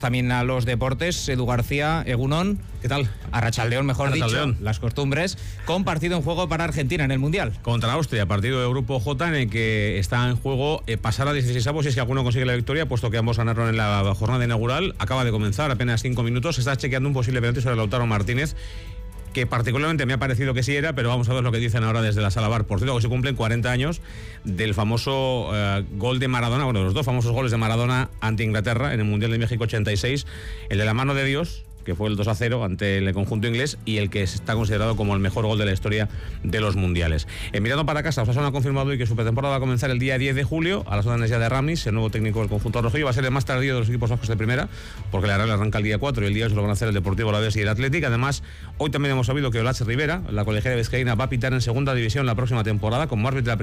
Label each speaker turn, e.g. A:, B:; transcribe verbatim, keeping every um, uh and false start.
A: También a los deportes, Edu García, Egunon.
B: ¿Qué tal?
A: Arrachaldeón, mejor
B: Arrachaldeón.
A: dicho, las costumbres, con partido en juego para Argentina en el Mundial.
B: Contra Austria, partido de Grupo J en el que está en juego eh, pasar a dieciseisavos si es que alguno consigue la victoria, puesto que ambos ganaron en la jornada inaugural. Acaba de comenzar, apenas cinco minutos, se está chequeando un posible penalti sobre Lautaro Martínez, que particularmente me ha parecido que sí era, pero vamos a ver lo que dicen ahora desde la Sala V A R. Por cierto, que se cumplen cuarenta años del famoso uh, gol de Maradona, bueno, los dos famosos goles de Maradona ante Inglaterra en el Mundial de México ochenta y seis, el de la mano de Dios, que fue el dos a cero ante el conjunto inglés, y el que está considerado como el mejor gol de la historia de los mundiales. Eh, mirando para casa, Osasuna ha confirmado hoy que su pretemporada va a comenzar el día diez de julio a las órdenes ya de Ramis, el nuevo técnico del conjunto rojillo. Va a ser el más tardío de los equipos vascos de primera, porque la Real arranca el día cuatro y el día ocho lo van a hacer el Deportivo Alavés y el Athletic. Además, hoy también hemos sabido que Olache Rivera, la colegiala vizcaína, va a pitar en segunda división la próxima temporada como árbitro de la